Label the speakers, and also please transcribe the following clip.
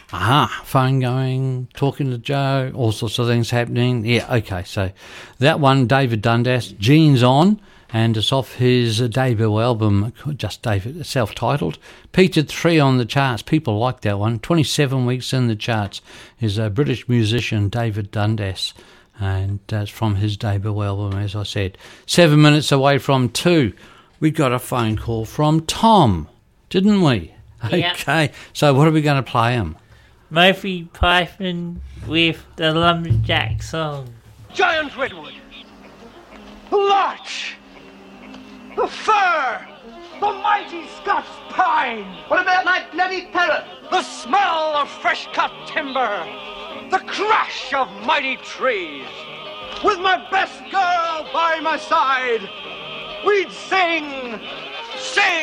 Speaker 1: Phone going, talking to Joe, all sorts of things happening. Yeah, okay, so that one, David Dundas, Jeans On, and it's off his debut album, just David, self-titled. Peaked 3 on the charts. People like that one. 27 weeks in the charts is a British musician, David Dundas, and that's from his debut album, as I said. 7 minutes away from 2, we got a phone call from Tom, didn't we?
Speaker 2: Yep.
Speaker 1: Okay, so what are we going to play him?
Speaker 2: Monty Python with the Lumberjack song.
Speaker 3: Giant redwood, the larch, the fir, the mighty Scots pine.
Speaker 4: What about my bloody parrot?
Speaker 3: The smell of fresh-cut timber, the crash of mighty trees. With my best girl by my side, we'd sing,